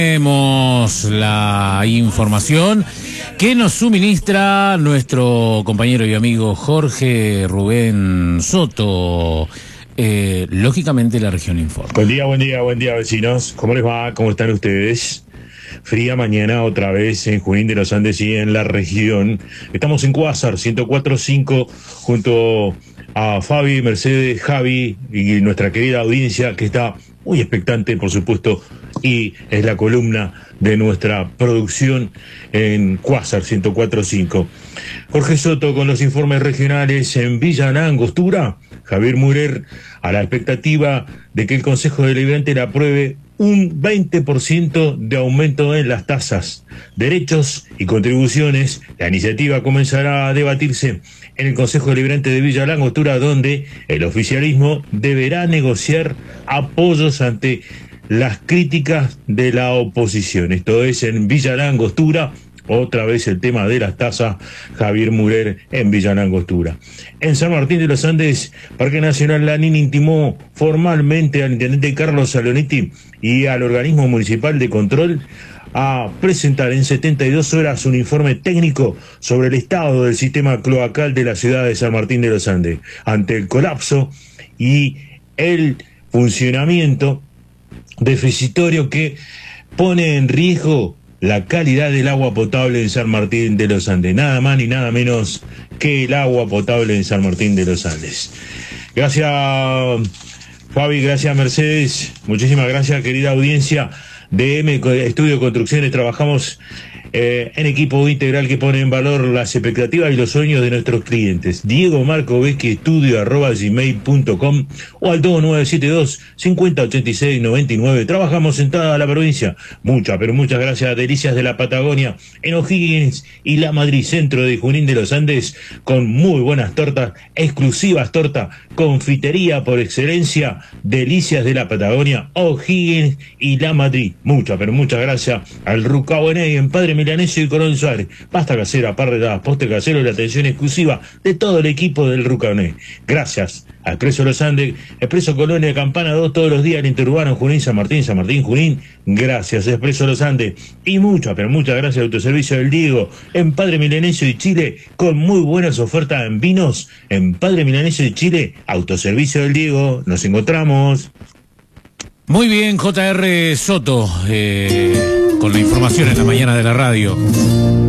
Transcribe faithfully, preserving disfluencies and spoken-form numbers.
Tenemos la información que nos suministra nuestro compañero y amigo Jorge Rubén Soto. Eh, lógicamente la región informa. Buen día, buen día, buen día, vecinos. ¿Cómo les va? ¿Cómo están ustedes? Fría mañana otra vez en Junín de los Andes y en la región. Estamos en Cuásar ciento cuatro punto cinco junto a Fabi, Mercedes, Javi y nuestra querida audiencia que está muy expectante, por supuesto, y es la columna de nuestra producción en Cuásar ciento cuatro punto cinco. Jorge Soto con los informes regionales en Villa Langostura. Javier Murer a la expectativa de que el Consejo Deliberante le apruebe un veinte por ciento de aumento en las tasas, derechos y contribuciones. La iniciativa comenzará a debatirse en el Consejo Deliberante de Villa Langostura, donde el oficialismo deberá negociar apoyos ante las críticas de la oposición. Esto es en Villa Langostura. Otra vez el tema de las tasas, Javier Murer en Villa Langostura. En San Martín de los Andes, Parque Nacional Lanín intimó formalmente al intendente Carlos Salonetti y al organismo municipal de control a presentar en setenta y dos horas un informe técnico sobre el estado del sistema cloacal de la ciudad de San Martín de los Andes, ante el colapso y el funcionamiento deficitario que pone en riesgo la calidad del agua potable en San Martín de los Andes. Nada más ni nada menos que el agua potable en San Martín de los Andes. Gracias, Fabi, gracias, Mercedes. Muchísimas gracias, querida audiencia de M Estudio Construcciones. Trabajamos eh, en equipo integral que pone en valor las expectativas y los sueños de nuestros clientes. Diego Marco Vesqui Estudio arroba gmail punto com o al dos nueve siete dos, cinco cero ocho seis, nueve nueve. Trabajamos en toda la provincia. Muchas, pero muchas gracias a Delicias de la Patagonia en O'Higgins y La Madrid, centro de Junín de los Andes, con muy buenas tortas, exclusivas tortas, confitería por excelencia, Delicias de la Patagonia, O'Higgins y La Madrid. Muchas, pero muchas gracias al Rucabuené en Padre Milanesio y Coronel Suárez. Pasta casera, parredadas, postre casero y la atención exclusiva de todo el equipo del Rucabuené. Gracias a Expreso Los Andes, Expreso Colonia, Campana dos todos los días, el interurbano Junín, San Martín, San Martín, Junín. Gracias, Expreso Los Andes. Y muchas, pero muchas gracias a Autoservicio del Diego en Padre Milanesio y Chile, con muy buenas ofertas en vinos. En Padre Milanesio y Chile, Autoservicio del Diego. Nos encontramos. Muy bien, J R Soto, eh, con la información en la mañana de la radio.